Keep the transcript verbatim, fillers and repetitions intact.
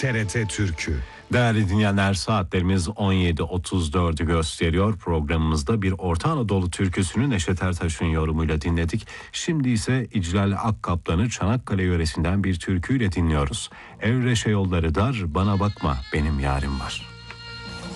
T R T Türkü. Değerli dinleyenler, saatlerimiz on yedi otuz dördü gösteriyor. Programımızda bir Orta Anadolu türküsünü Neşet Ertaş'ın yorumuyla dinledik. Şimdi ise İclal Akkaplan'ı Çanakkale yöresinden bir türküyle dinliyoruz. Evreşe yolları dar, bana bakma benim yarim var.